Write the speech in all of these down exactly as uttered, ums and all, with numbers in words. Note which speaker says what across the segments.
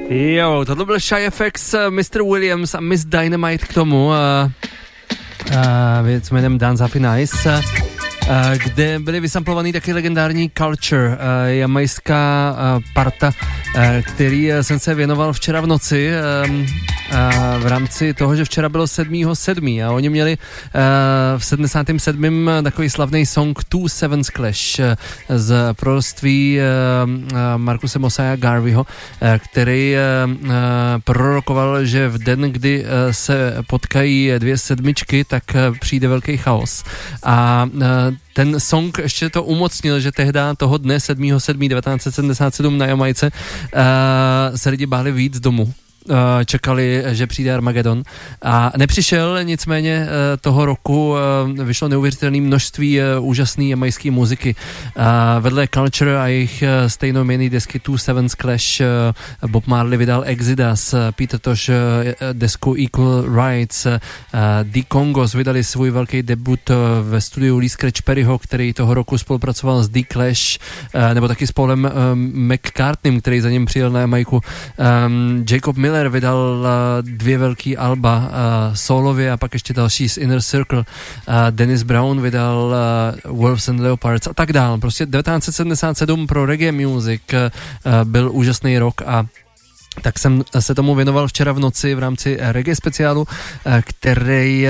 Speaker 1: Jo, tohle byl Shy F X, mister Williams a Miss Dynamite k tomu. Uh, uh, věc jménem Dance Happy Nice. Uh, kde byly vysamplovaný taky legendární Culture, uh, jamajská uh, parta, uh, který uh, jsem se věnoval včera v noci uh, uh, v rámci toho, že včera bylo sedmého sedmého a oni měli uh, v sedmdesátém sedmém takový slavný song Two Sevens Clash uh, z proroctví uh, uh, Marcuse Mosiah Garveyho, uh, který uh, uh, prorokoval, že v den, kdy uh, se potkají dvě sedmičky, tak uh, přijde velký chaos. A uh, ten song ještě to umocnil, že tehdy toho dne sedmého sedmého devatenáct set sedmdesát sedm na Jamajce uh, se lidi báli víc domů. Čekali, že přijde Armagedon a nepřišel, nicméně toho roku vyšlo neuvěřitelné množství úžasné jamajské muziky. Vedle Culture a jejich stejnojmenné desky Two Sevens Clash Bob Marley vydal Exodus, Peter Tosh desku Equal Rights, The Congos vydali svůj velký debut ve studiu Lee Scratch Perryho, který toho roku spolupracoval s The Clash, nebo taky s Paulem McCartneym, který za ním přijel na Jamajku. Jacob Miller vydal uh, dvě velký alba uh, solově a pak ještě další z Inner Circle. Uh, Dennis Brown vydal uh, Wolves and Leopards a tak dál. Prostě devatenáct set sedmdesát sedm pro reggae music uh, byl úžasný rok a tak jsem se tomu věnoval včera v noci v rámci reggae speciálu, který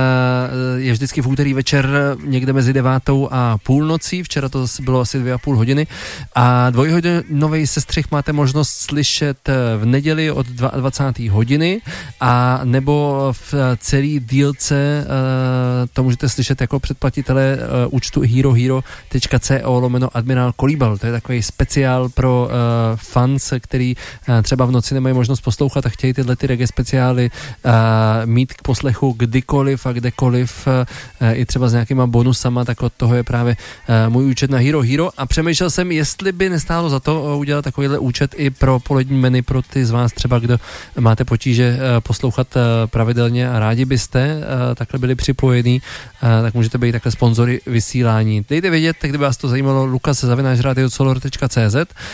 Speaker 1: je vždycky v úterý večer někde mezi devátou a půlnocí. Včera to bylo asi dvě a půl hodiny a dvojhodinový sestřih máte možnost slyšet v neděli od dvacáté druhé hodiny a nebo v celý dílce to můžete slyšet jako předplatitele účtu herohero tečka co lomeno Admiral Kolíbal. To je takový speciál pro fans, který třeba v noci nemají možnost poslouchat a chtějí tyhle ty reggae speciály uh, mít k poslechu kdykoliv a kdekoliv, uh, i třeba s nějakýma bonusama, tak od toho je právě uh, můj účet na Hero Hero a přemýšlel jsem, jestli by nestálo za to uh, udělat takovýhle účet i pro polední menu pro ty z vás třeba, kdo máte potíže uh, poslouchat uh, pravidelně a rádi byste uh, takhle byli připojení, uh, tak můžete být takhle sponzory vysílání. Dejte vědět, kdyby vás to zajímalo, lukas zavináč radio color tečka cz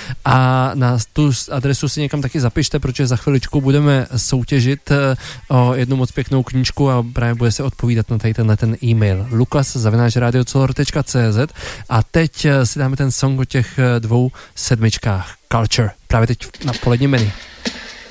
Speaker 1: a na tu adresu si někam taky zapište, protože za chviličku budeme soutěžit o jednu moc pěknou knížku a právě bude se odpovídat na tady tenhle ten e-mail lukas zavináč radio color tečka cz a teď si dáme ten song o těch dvou sedmičkách Culture, právě teď na polední menu.